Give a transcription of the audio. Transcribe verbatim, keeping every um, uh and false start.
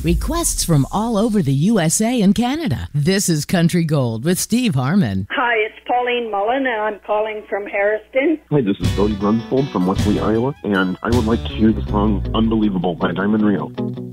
Requests from all over the U S A and Canada. This is Country Gold with Steve Harmon. Hi, it's Pauline Mullen, and I'm calling from Harriston. Hi, this is Cody Grunsfold from Wesley, Iowa, and I would like to hear the song Unbelievable by Diamond Rio.